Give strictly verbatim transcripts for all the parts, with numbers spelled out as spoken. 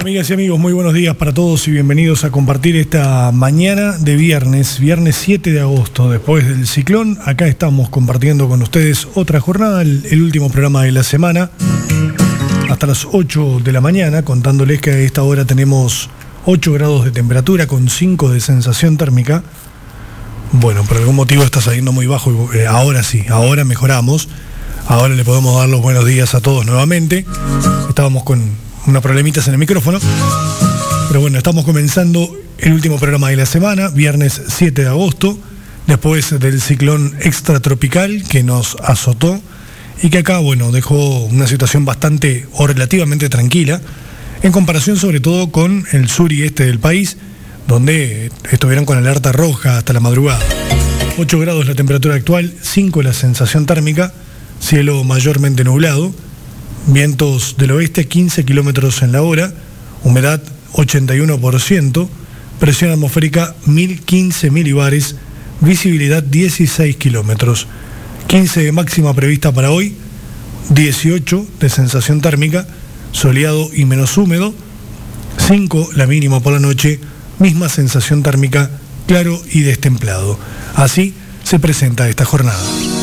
Amigas y amigos, muy buenos días para todos y bienvenidos a compartir esta mañana de viernes, viernes siete de agosto, después del ciclón. Acá estamos compartiendo con ustedes otra jornada, el, el último programa de la semana, hasta las ocho de la mañana, contándoles que a esta hora tenemos ocho grados de temperatura con cinco de sensación térmica. Bueno, por algún motivo está saliendo muy bajo, eh, ahora sí, ahora mejoramos, ahora le podemos dar los buenos días a todos nuevamente. Estábamos con unos problemitas en el micrófono, pero bueno, estamos comenzando el último programa de la semana, viernes siete de agosto, después del ciclón extratropical que nos azotó y que acá, bueno, dejó una situación bastante o relativamente tranquila, en comparación sobre todo con el sur y este del país, donde estuvieron con alerta roja hasta la madrugada. ocho grados la temperatura actual, cinco la sensación térmica, cielo mayormente nublado, vientos del oeste quince kilómetros en la hora, humedad ochenta y uno por ciento, presión atmosférica mil quince milibares, visibilidad dieciséis kilómetros, quince de máxima prevista para hoy, dieciocho de sensación térmica, soleado y menos húmedo, cinco la mínima por la noche, misma sensación térmica, claro y destemplado. Así se presenta esta jornada.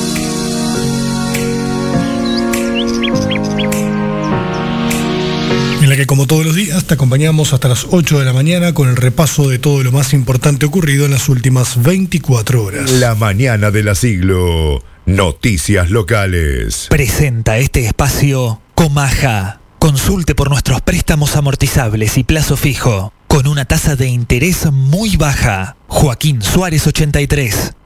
En la que, como todos los días, te acompañamos hasta las ocho de la mañana con el repaso de todo lo más importante ocurrido en las últimas veinticuatro horas. La mañana de la siglo. Noticias locales. Presenta este espacio Comaja. Consulte por nuestros préstamos amortizables y plazo fijo, con una tasa de interés muy baja. Joaquín Suárez ochenta y tres.